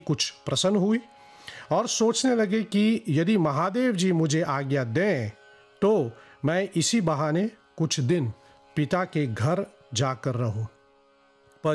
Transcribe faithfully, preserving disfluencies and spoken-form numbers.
कुछ प्रसन्न हुई और सोचने लगे कि यदि महादेव जी मुझे आज्ञा दें तो मैं इसी बहाने कुछ दिन पिता के घर जाकर रहूं।